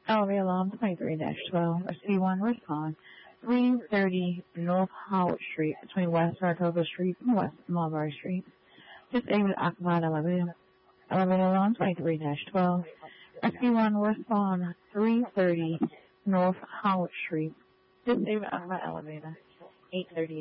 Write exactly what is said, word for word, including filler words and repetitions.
Elevator alarm twenty-three dash twelve, C one respond. three thirty North Howard Street between West Saratoga Street and West Mulberry Street. Disabled occupied elevator. Elevator alarm twenty-three dash twelve, C one respond. three thirty North Howard Street. Disabled occupied elevator. eight thirty